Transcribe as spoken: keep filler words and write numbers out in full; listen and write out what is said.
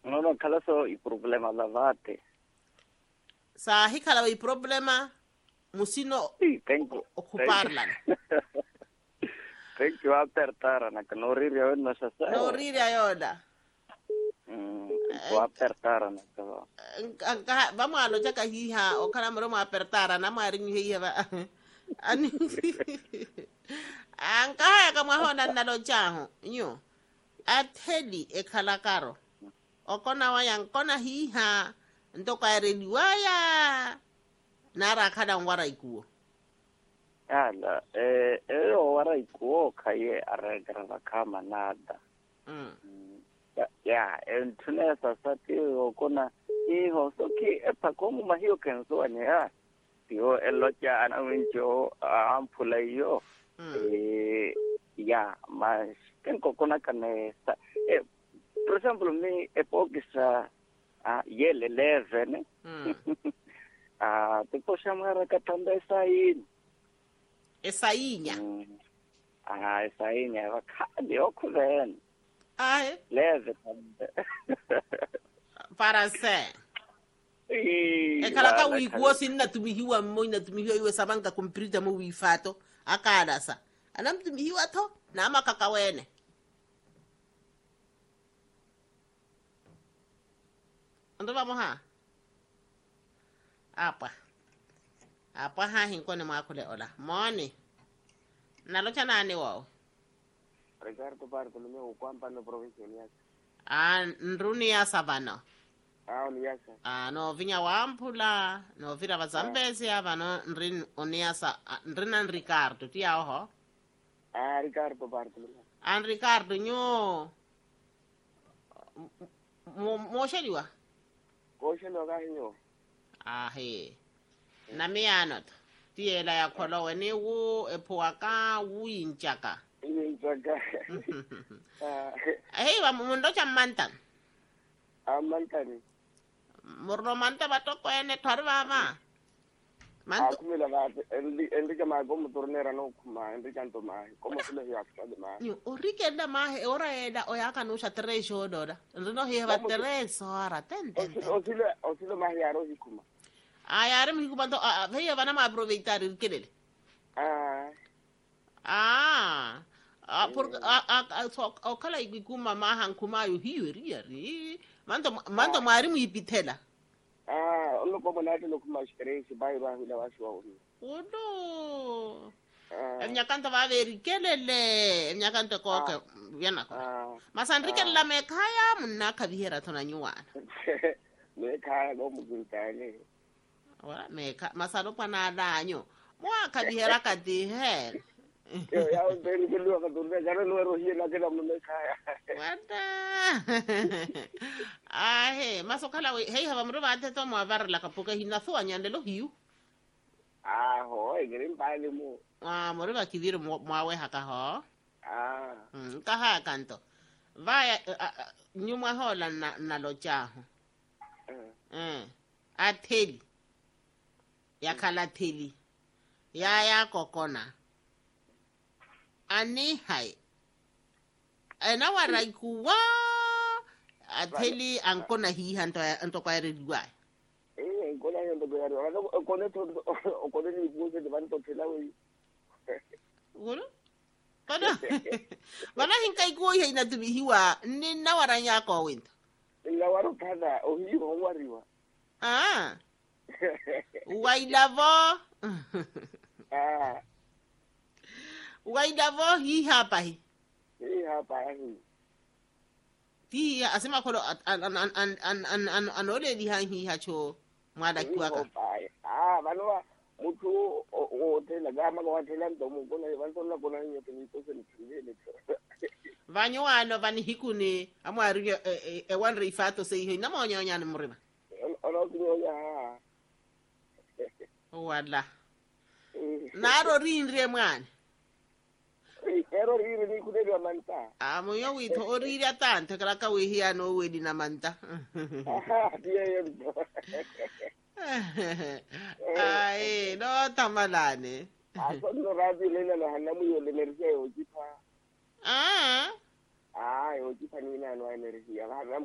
No, no, kala so i problema lavate. Sa hikala i problema musino Sì, tengo. occuparla. Tengo a apertara na kanori rio no sa sa. No riri ayoda. Mm, ko apertara na ko. Angka vamos a lo chaka hiha o kana mo apertara na mari ni hiha ba. Ani. Angka ka mo hona na lo chaho. Nyo. Atheli e khalakaro. O kona wa yang kona hiha ntoka ere liwaya. Nara kada ngwara ikuo. Ala, eh, eh, o wara ikuo kaye aregra kama nada. Mm. Ya, ya, entune sasa tio kona iho soki epa komu mahio kenso anya. Tio elocha ana wincho ampula yo. Eh, ya, mas tengo kona kane sa. Eh, por ejemplo, mi epokisa ah yele eleven. Mm. Ah, te puedo llamar a Catanda esa ahí. Esa iña. Mm. Ah, esa ahí, me va a de ocurren. Ai, Leve. para se. E E kala ka wi kuo sin na tumihiwa mo na tumihiwa iwe sabanga computer mo wi fato akada sa. Anam tumihiwa to na makakawene. Ando vamos ha. Apa. Apa ha hin kone makule ola. Moni. Nalocha nani wao. Ricardo Bartolomé o kwamba no provincia ni yake. Ah, nruni ya sabano. Ah, ni yake. Ah, no vinya wampula, no vira bazambezi aba no nrin oniasa nrinan Ricardo ti aho. Ah, Ricardo Bartolomé. An Ricardo nyo mo mo sheliwa. Ko shelo ga hinyo. Ah he. Na miano. Ti ela ya kholo weni wu epoaka wu inchaka. Ni jaga. Ah, Hey, wa mundo cha mantan. amantani. Murno manta batoko ene tharwa ma. Ah, Manto kumela ba Enrique ma como tornera no kuma Enrique anto ma como se le ya de ma. ni orike da ma he ora eda oyaka no sha tre shodo da. Rino he ba tre so ara ten ten. O si le o si le ma ya ro hikuma. Ayare mi kubanto veya bana ma aproveitar kelele. Ah, Ah. Ah, por a a so o kala igikuma ma han kuma yo hiyo ri. Manto manto mari mu ipitela. ah, ono como na te lo kuma experiência vai vai la wasi wa uni. Odo. Ah, Emnyakanta va veri kelele. Emnyakanta ko ke yana ko. ah, Masandrike la mekaya munna kabihera tona nyuwana. me ka go mugintane. Ora meka masalo pana danyo. Mwa kabihera kadihe. Yo ya veri que lo ka donde ya no ero hiela que la me ka. Wada. Ah he, masokala we hey haba mro bate to mo avarla kapoka hinaso anyande lo hiu. Ah, ho, e green pile mo. Ah, mro ba kiviro mwawe haka ho. Ah, Mm, kaha kanto. Vaya nyuma hola na na lo chaho. Eh. Atheli. Yakala theli. Ya ya kokona. Ani hai. Ena warai kuwa. Atheli ankona hi hanto anto kwa redwa. eh, con la gente que arriba, con esto con el impulso de van to tela we. Golo? Kada. Bana hinkai ko hi na tubihiwa ni na waranya ko winto. La waro kada o hi ho arriba. Ah. Wailavo. Ah, Wailavo hi hapa hi. eh hapa hi. Ti asema kolo an an an an an an anole di han hi hacho mwada kiwaka. Ah, bano mutu o tela gama ko tela ndo mo kona van to la kona ni to ni to se ni. Vanyo ano vani hikuni amwari e e wan rifato se hi na monyo nyane murima. Ono ko ya. Wala. Naro rinre mwana. Ero ri ni ku de manta. Amo yo wito oriri atante kala ka we hia no we di na manta. Ah, tie yo. Ai, no tamalane. Ah, so no radio le na hanamu yo le energia yo jipa. Ah. Ah, yo jipa ni na no energia.